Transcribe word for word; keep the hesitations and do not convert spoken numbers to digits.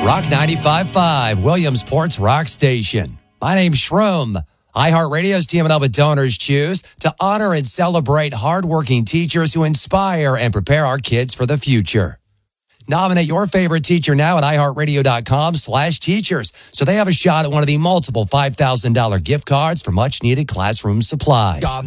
Rock ninety-five point five, Williamsport's Rock Station. My name's Shroom. iHeartRadio's teaming up with Donors Choose to honor and celebrate hardworking teachers who inspire and prepare our kids for the future. Nominate your favorite teacher now at iHeartRadio.com slash teachers so they have a shot at one of the multiple five thousand dollars gift cards for much-needed classroom supplies.